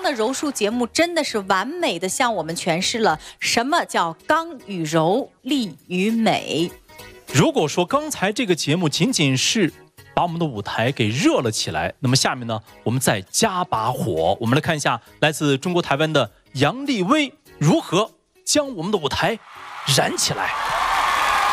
的柔术节目真的是完美的向我们诠释了什么叫刚与柔，力与美。 如果说刚才这个节目仅仅是把我们的舞台给热了起来，那么下面呢，我们再加把火，我们来看一下来自中国台湾的杨丽薇如何将我们的舞台燃起来。